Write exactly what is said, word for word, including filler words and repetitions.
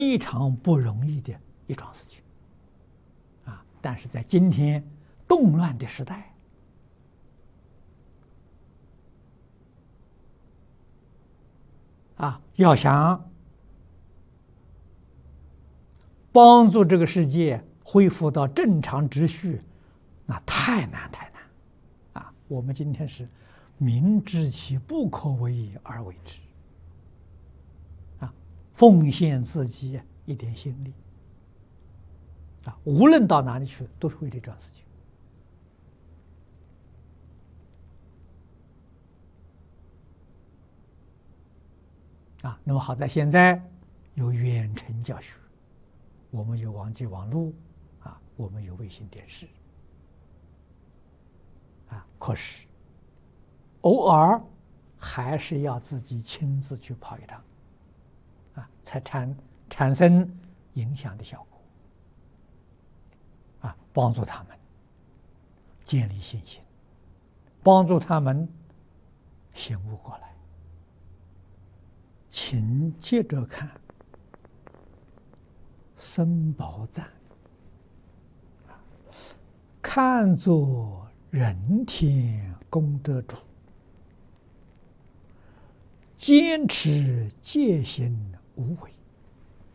非常不容易的一桩事情啊！但是在今天动乱的时代啊，要想帮助这个世界恢复到正常秩序，那太难太难啊！我们今天是明知其不可为而为之啊，奉献自己一点心力啊，无论到哪里去，都是为这桩事情啊。那么好在现在有远程教学，我们有网际网络啊，我们有卫星电视啊，可是偶尔还是要自己亲自去跑一趟啊，才产产生影响的效果啊，帮助他们建立信心，帮助他们醒悟过来。请接着看僧宝赞，看作人天功德主，坚持戒心无为。